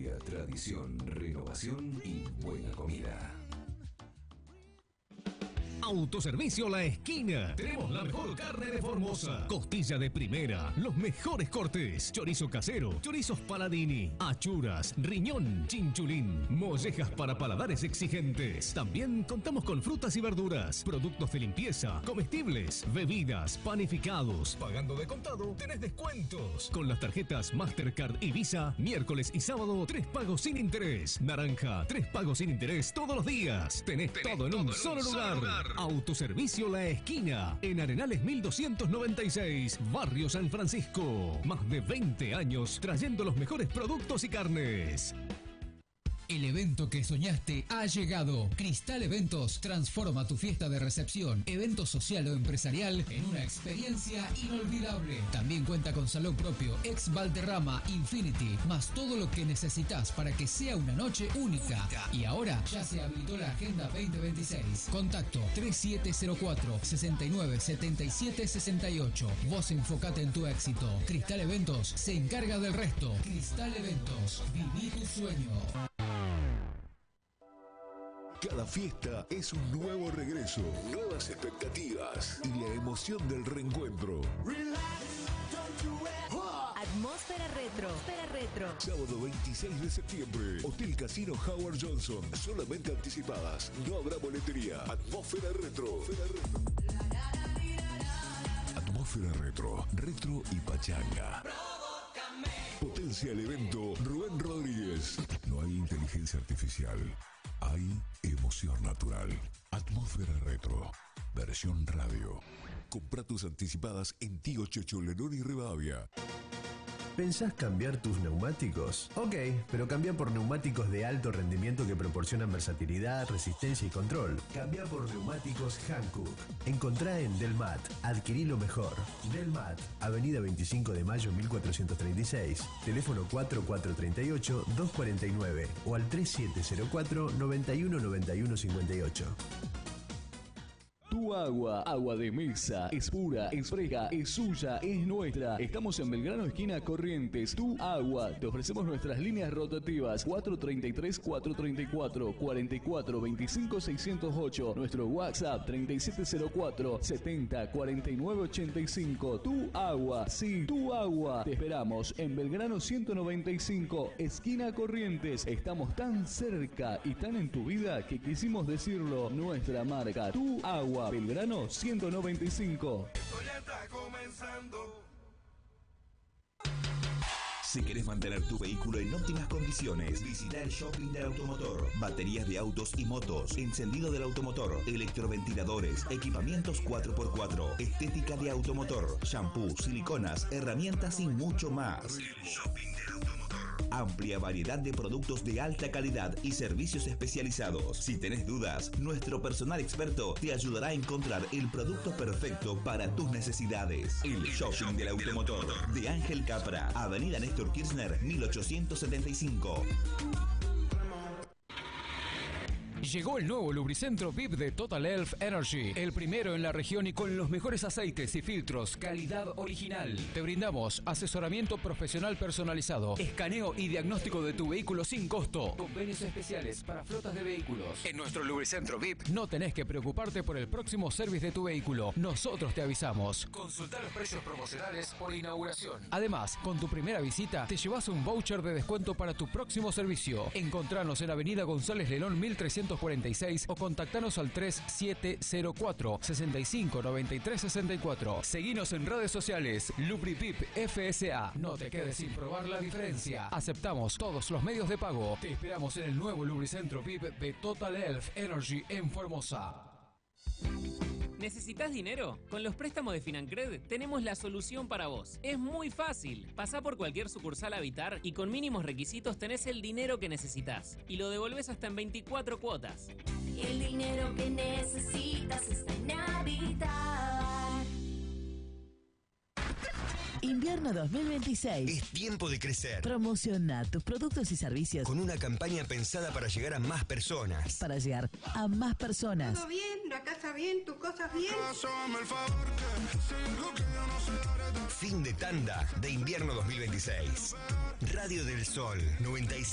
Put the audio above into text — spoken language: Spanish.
Historia, tradición, renovación y buena comida. Autoservicio La Esquina. Tenemos la mejor carne de Formosa. Costilla de primera, los mejores cortes. Chorizo casero, chorizos Paladini, achuras, riñón, chinchulín, mollejas para paladares exigentes. También contamos con frutas y verduras, productos de limpieza, comestibles, bebidas, panificados. Pagando de contado, tenés descuentos. Con las tarjetas Mastercard y Visa, miércoles y sábado, 3 pagos sin interés. Naranja, 3 pagos sin interés todos los días. Tenés todo en un solo lugar. Autoservicio La Esquina, en Arenales 1296, Barrio San Francisco. Más de 20 años trayendo los mejores productos y carnes. El evento que soñaste ha llegado. Cristal Eventos transforma tu fiesta de recepción, evento social o empresarial en una experiencia inolvidable. También cuenta con salón propio, ex Valderrama, Infinity, más todo lo que necesitas para que sea una noche única. Y ahora ya se habilitó la Agenda 2026. Contacto 3704-697768. Vos enfocate en tu éxito. Cristal Eventos se encarga del resto. Cristal Eventos, viví tu sueño. Cada fiesta es un nuevo regreso, nuevas expectativas y la emoción del reencuentro. Atmósfera Retro. Sábado 26 de septiembre, Hotel Casino Howard Johnson. Solamente anticipadas, no habrá boletería. Atmósfera Retro. Atmósfera Retro, retro y pachanga. Potencia el evento Rubén Rodríguez. No hay inteligencia artificial. Hay emoción natural. Atmósfera Retro, versión radio. Compra tus anticipadas en Tío Checho, Lenón y Rivadavia. ¿Pensás cambiar tus neumáticos? Ok, pero cambia por neumáticos de alto rendimiento que proporcionan versatilidad, resistencia y control. Cambia por neumáticos Hankook. Encontrá en Delmat. Adquirí lo mejor. Delmat, Avenida 25 de Mayo 1436. Teléfono 4438-249 o al 3704-919158. Tu agua, agua de mesa, es pura, es fresca, es suya, es nuestra. Estamos en Belgrano, esquina Corrientes. Tu agua. Te ofrecemos nuestras líneas rotativas 433-434-4425-608. Nuestro WhatsApp 3704-704985. Tu agua, sí, tu agua. Te esperamos en Belgrano 195, esquina Corrientes. Estamos tan cerca y tan en tu vida que quisimos decirlo. Nuestra marca, tu agua. Belgrano 195. Esto ya está comenzando. Si querés mantener tu vehículo en óptimas condiciones, visita el Shopping del Automotor. Baterías de autos y motos, encendido del automotor, electroventiladores, equipamientos 4x4, estética de automotor, shampoo, siliconas, herramientas y mucho más. El Shopping del Automotor. Amplia variedad de productos de alta calidad y servicios especializados. Si tenés dudas, nuestro personal experto te ayudará a encontrar el producto perfecto para tus necesidades. El Shopping del Automotor de Ángel Capra, Avenida Néstor Kirchner, 1875. Llegó el nuevo lubricentro VIP de Total Elf Energy, el primero en la región y con los mejores aceites y filtros, calidad original. Te brindamos asesoramiento profesional personalizado, escaneo y diagnóstico de tu vehículo sin costo. Convenios especiales para flotas de vehículos. En nuestro lubricentro VIP no tenés que preocuparte por el próximo service de tu vehículo. Nosotros te avisamos. Consulta los precios promocionales por inauguración. Además, con tu primera visita te llevas un voucher de descuento para tu próximo servicio. Encontranos en Avenida González Lelón 1346 o contactanos al 3704-659364. Seguinos en redes sociales. LubriPip FSA. No te quedes sin probar la diferencia. Aceptamos todos los medios de pago. Te esperamos en el nuevo lubricentro VIP de Total Elf Energy en Formosa. ¿Necesitas dinero? Con los préstamos de Financred tenemos la solución para vos. Es muy fácil. Pasá por cualquier sucursal Habitar y con mínimos requisitos tenés el dinero que necesitas. Y lo devolvés hasta en 24 cuotas. El dinero que necesitas está en Habitar. Invierno 2026. Es tiempo de crecer. Promociona tus productos y servicios con una campaña pensada para llegar a más personas. Para llegar a más personas. Todo bien, la casa bien, tus cosas bien. Fin de tanda de invierno 2026. Radio del Sol 95.